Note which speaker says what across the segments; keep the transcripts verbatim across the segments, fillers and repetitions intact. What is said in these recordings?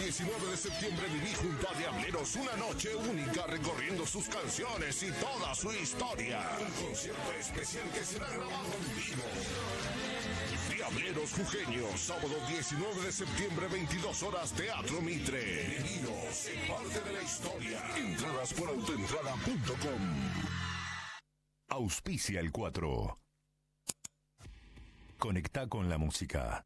Speaker 1: diecinueve de septiembre viví junto a Diableros una noche única recorriendo sus canciones y toda su historia. Un concierto especial que será grabado en vivo. Diableros Jujeños, sábado diecinueve de septiembre, veintidós horas, Teatro Mitre. Venidos, sé parte de la historia. Entradas por autoentrada punto com.
Speaker 2: Auspicia el cuatro. Conecta con la música.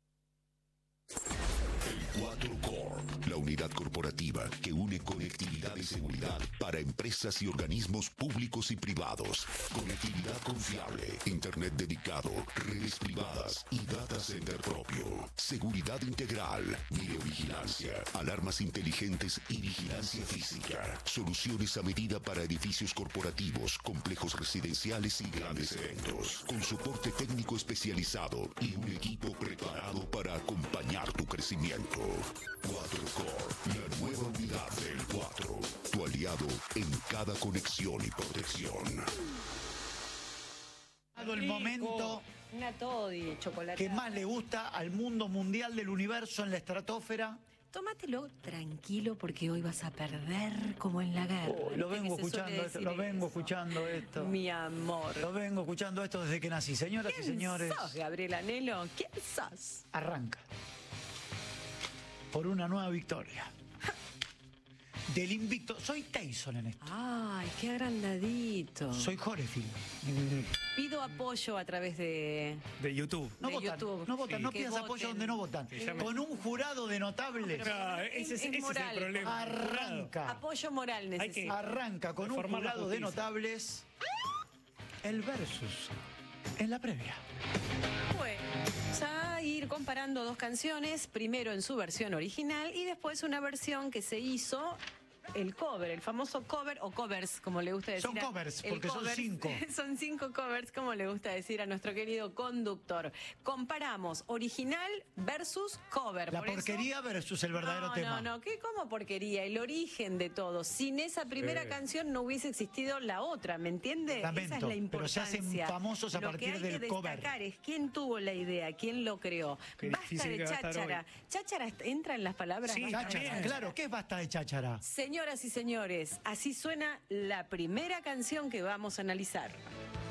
Speaker 1: El cuatro Corp, la unidad corporativa que une conectividad y seguridad para empresas y organismos públicos y privados. Conectividad confiable, internet dedicado, redes privadas y data center propio. Seguridad integral, videovigilancia, alarmas inteligentes y vigilancia física. Soluciones a medida para edificios corporativos, complejos residenciales y grandes eventos. Con soporte técnico especializado y un equipo preparado para acompañar tu crecimiento. cuatro Corp, la nueva unidad del cuatro. Tu aliado en cada conexión y protección.
Speaker 3: El momento
Speaker 4: Una toddy, chocolate.
Speaker 3: que más le gusta al mundo mundial del universo en la estratosfera.
Speaker 4: Tómatelo tranquilo porque hoy vas a perder como en la guerra.
Speaker 3: Oh, lo
Speaker 4: ¿Viste
Speaker 3: vengo
Speaker 4: que se
Speaker 3: escuchando
Speaker 4: suele
Speaker 3: esto,
Speaker 4: decir
Speaker 3: lo vengo
Speaker 4: eso?
Speaker 3: escuchando esto.
Speaker 4: Mi amor.
Speaker 3: Lo vengo escuchando esto desde que nací. Señoras y
Speaker 4: ¿Quién
Speaker 3: señores,
Speaker 4: sos, Gabriel Anhelo? ¿Quién sos?
Speaker 3: arranca por una nueva victoria del invicto. Soy Tyson en esto.
Speaker 4: Ay, qué agrandadito.
Speaker 3: Soy Holyfield.
Speaker 4: Pido apoyo a través de...
Speaker 5: De YouTube.
Speaker 3: No
Speaker 4: de
Speaker 3: votan,
Speaker 4: YouTube.
Speaker 3: no votan,
Speaker 4: Sí.
Speaker 3: no
Speaker 4: Que
Speaker 3: pidas
Speaker 4: voten.
Speaker 3: apoyo donde no votan. Con un jurado de notables.
Speaker 5: No, ese, es,
Speaker 4: es
Speaker 5: ese es el
Speaker 4: moral.
Speaker 5: problema.
Speaker 3: Arranca.
Speaker 4: Apoyo moral necesito.
Speaker 3: Arranca con un
Speaker 5: Reformar la
Speaker 3: jurado de
Speaker 5: justicia.
Speaker 3: notables. El versus en la previa.
Speaker 4: Bueno, vamos a ir comparando dos canciones, primero en su versión original y después una versión que se hizo, el cover, el famoso cover o covers, como le gusta decir.
Speaker 3: Son
Speaker 4: a-
Speaker 3: covers,
Speaker 4: el
Speaker 3: porque son
Speaker 4: covers.
Speaker 3: cinco.
Speaker 4: Son cinco covers, como le gusta decir a nuestro querido conductor. Comparamos original versus cover.
Speaker 3: La
Speaker 4: Por eso-
Speaker 3: porquería versus el verdadero
Speaker 4: no,
Speaker 3: tema.
Speaker 4: No, no, ¿qué como porquería? El origen de todo. Sin esa primera
Speaker 5: Sí.
Speaker 4: canción no hubiese existido la otra, ¿me entiende?
Speaker 3: Lamento,
Speaker 4: Esa es la
Speaker 3: pero
Speaker 4: importancia.
Speaker 3: se hacen famosos a
Speaker 4: Lo
Speaker 3: partir
Speaker 4: que hay
Speaker 3: del
Speaker 4: que
Speaker 3: cover.
Speaker 4: destacar es quién tuvo la idea, quién lo creó.
Speaker 5: Qué
Speaker 4: Basta
Speaker 5: difícil
Speaker 4: de
Speaker 5: que va a estar
Speaker 4: cháchara. Cháchara entra en las palabras.
Speaker 5: Sí,
Speaker 4: basta de
Speaker 3: Cháchara,
Speaker 5: también.
Speaker 3: claro, ¿qué es basta de cháchara?
Speaker 4: Señoras y señores, así suena la primera canción que vamos a analizar.